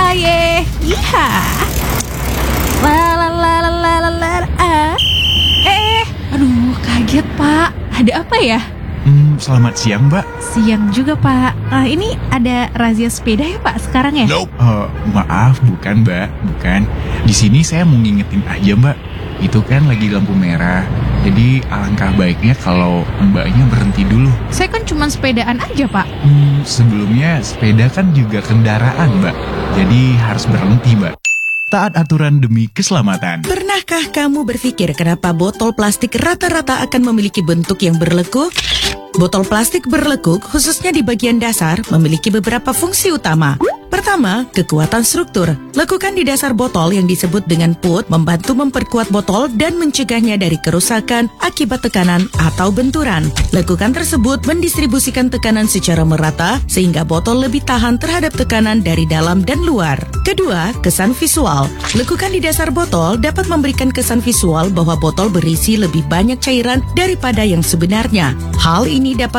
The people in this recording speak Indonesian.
Aye, iha. La la la la la la la. Aduh, kaget Pak. Ada apa ya? Selamat siang, Mbak. Siang juga Pak. Ini ada razia sepeda ya Pak sekarang ya? Maaf, bukan Mbak, bukan. Di sini saya mau ngingetin aja Mbak. Itu kan lagi lampu merah. Jadi alangkah baiknya kalau Mbaknya berhenti dulu. Saya kan cuma sepedaan aja Pak. Sebelumnya sepeda kan juga kendaraan Mbak. Jadi harus berhenti Mbak. Taat aturan demi keselamatan. Pernahkah kamu berpikir kenapa botol plastik rata-rata akan memiliki bentuk yang berlekuk? Botol plastik berlekuk, khususnya di bagian dasar, memiliki beberapa fungsi utama. Pertama, kekuatan struktur. Lekukan di dasar botol yang disebut dengan put membantu memperkuat botol dan mencegahnya dari kerusakan akibat tekanan atau benturan. Lekukan tersebut mendistribusikan tekanan secara merata sehingga botol lebih tahan terhadap tekanan dari dalam dan luar. Kedua, kesan visual. Lekukan di dasar botol dapat memberikan kesan visual bahwa botol berisi lebih banyak cairan daripada yang sebenarnya. Hal ini dapat